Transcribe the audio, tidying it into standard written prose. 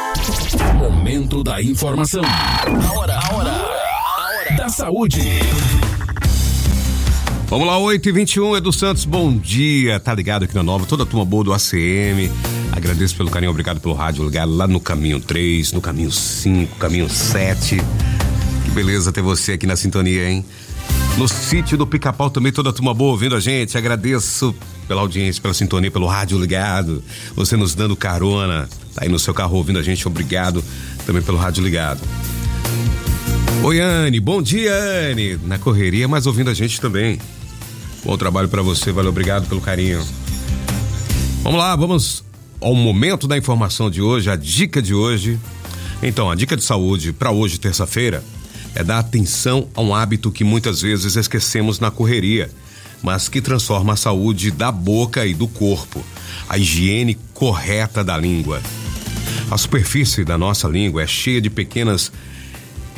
Momento da informação. A hora da saúde. Vamos lá, 8h21, Edu Santos, bom dia, tá ligado aqui na Nova, toda a turma boa do ACM, agradeço pelo carinho, obrigado pelo rádio ligado lá no caminho 3, no caminho 5, caminho 7, que beleza ter você aqui na sintonia, hein? No sítio do Pica-Pau também toda a turma boa ouvindo a gente, agradeço pela audiência, pela sintonia, pelo rádio ligado, você nos dando carona, tá aí no seu carro ouvindo a gente, obrigado também pelo rádio ligado. Oi, Anne, bom dia, Anne, na correria, mas ouvindo a gente também. Bom trabalho pra você, valeu, obrigado pelo carinho. Vamos lá, vamos ao momento da informação de hoje, a dica de hoje. Então, a dica de saúde pra hoje, terça-feira, é dar atenção a um hábito que muitas vezes esquecemos na correria, mas que transforma a saúde da boca e do corpo, a higiene correta da língua. A superfície da nossa língua é cheia de pequenas